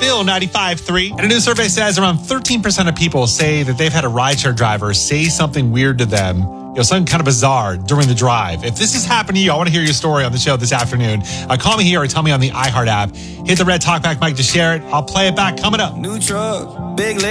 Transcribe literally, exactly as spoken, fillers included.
Phil, ninety-five point three. And a new survey says around thirteen percent of people say that they've had a rideshare driver say something weird to them, you know, something kind of bizarre during the drive. If this has happened to you, I want to hear your story on the show this afternoon. Uh, call me here or tell me on the iHeart app. Hit the red talkback mic to share it. I'll play it back coming up. New truck, big